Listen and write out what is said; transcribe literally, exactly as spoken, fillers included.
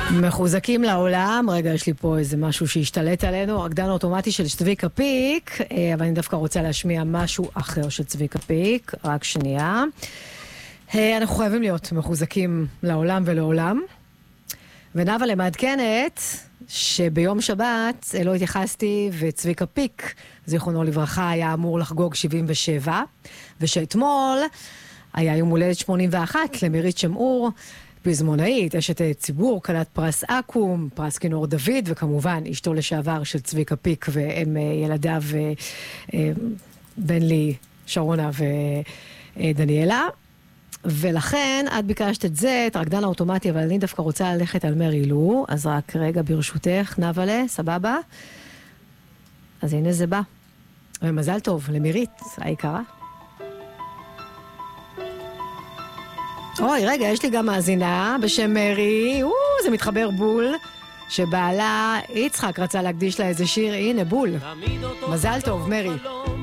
מחוזקים לעולם. רגע, יש לי פה איזה משהו שהשתלט עלינו, רקדן אוטומטי של צביקה פיק, אבל אני דווקא רוצה להשמיע משהו אחר של צביקה פיק. רק שנייה. אנחנו חייבים להיות מחוזקים לעולם ולעולם. ונאווה למעדכנת שביום שבת לא התייחסתי, וצביקה פיק, זיכרונו לברכה, היה אמור לחגוג שבעים ושבע, ושאתמול היה יום הולדת שמונים ואחת למירית שמעור, פזמונאית, אשת ציבור, כלת פרס אקו"ם, פרס כינור דוד, וכמובן אשתו לשעבר של צביקה פיק, והם ילדיו בן לי, שרונה ודניאלה. ולכן את ביקשת את זה, את הרקדן האוטומטי, אבל אני דווקא רוצה ללכת על מרי לו, אז רק רגע ברשותך, נאוולה, סבבה? אז הנה זה בא. ומזל טוב למירית, היקרה. אוי, רגע, יש לי גם מאזינה בשם מרי, או, זה מתחבר בול, שבעלה יצחק רצה להקדיש לה איזה שיר, הנה בול. מזל טוב, מרי.